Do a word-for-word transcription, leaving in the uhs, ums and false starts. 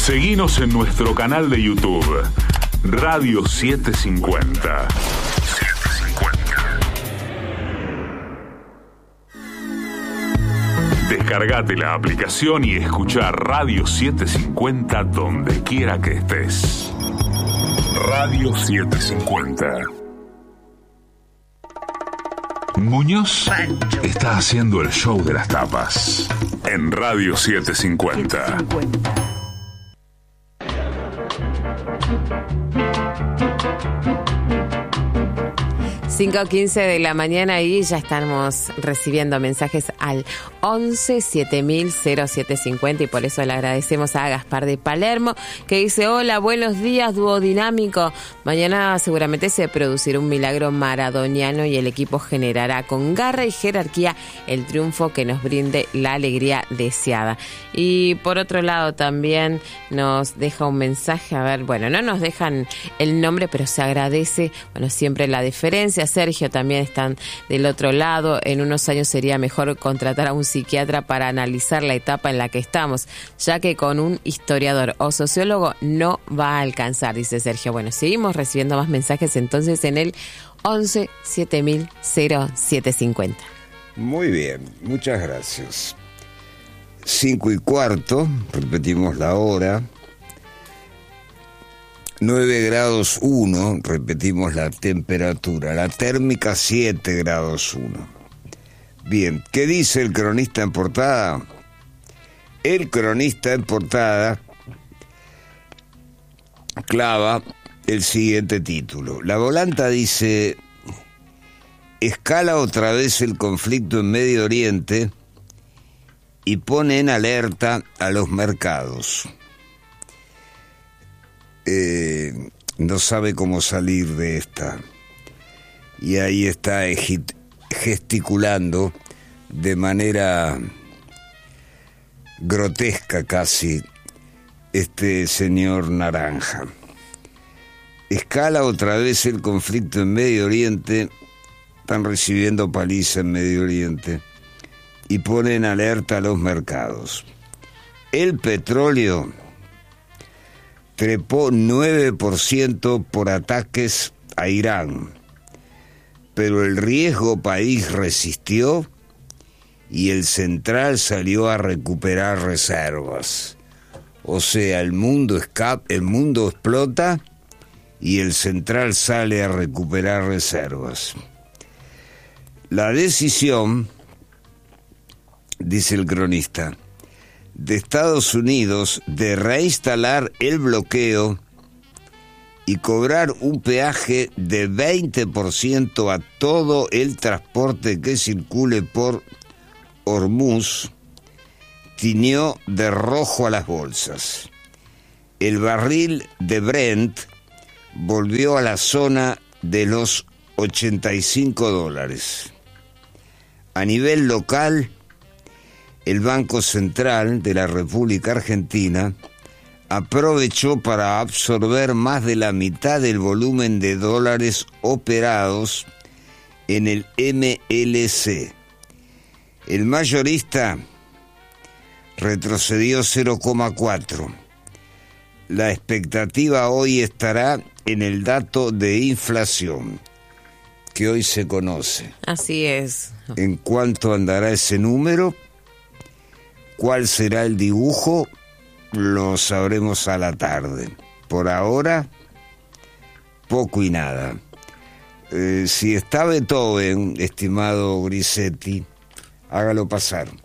Seguinos en nuestro canal de YouTube, Radio setecientos cincuenta. Descargate la aplicación y escuchá Radio setecientos cincuenta donde quiera que estés. Radio setecientos cincuenta. Muñoz está haciendo el show de las tapas en Radio setecientos cincuenta. cinco quince de la mañana y ya estamos recibiendo mensajes al once siete mil cero siete cincuenta y por eso le agradecemos a Gaspar de Palermo que dice: hola, buenos días, dúo dinámico. Mañana seguramente se producirá un milagro maradoniano y el equipo generará con garra y jerarquía el triunfo que nos brinde la alegría deseada. Y por otro lado también nos deja un mensaje, a ver, bueno, no nos dejan el nombre, pero se agradece, bueno, siempre la deferencia. Sergio también están del otro lado. En unos años sería mejor contratar a un psiquiatra para analizar la etapa en la que estamos, ya que con un historiador o sociólogo no va a alcanzar, dice Sergio. Bueno, seguimos recibiendo más mensajes entonces en el once siete mil cero siete cincuenta. Muy bien, muchas gracias. Cinco y cuarto, repetimos la hora. nueve grados uno, repetimos la temperatura. La térmica siete grados uno. Bien, ¿qué dice el cronista en portada? El cronista en portada clava el siguiente título. La volanta dice: escala otra vez el conflicto en Medio Oriente y pone en alerta a los mercados. Eh, no sabe cómo salir de esta. Y ahí está gesticulando de manera grotesca casi este señor Naranja. Escala otra vez el conflicto en Medio Oriente, están recibiendo paliza en Medio Oriente y pone en alerta a los mercados. El petróleo trepó nueve por ciento por ataques a Irán, pero el riesgo país resistió y el central salió a recuperar reservas. O sea, el mundo escapa, el mundo explota y el central sale a recuperar reservas. La decisión, dice el cronista, de Estados Unidos de reinstalar el bloqueo y cobrar un peaje de veinte por ciento a todo el transporte que circule por Hormuz tiñó de rojo a las bolsas. El barril de Brent volvió a la zona de los ochenta y cinco dólares. A nivel local, el Banco Central de la República Argentina aprovechó para absorber más de la mitad del volumen de dólares operados en el M L C. El mayorista retrocedió cero coma cuatro. La expectativa hoy estará en el dato de inflación, que hoy se conoce. Así es. ¿En cuánto andará ese número? ¿Cuál será el dibujo? Lo sabremos a la tarde. Por ahora, poco y nada. Eh, si está Beethoven, estimado Grisetti, hágalo pasar.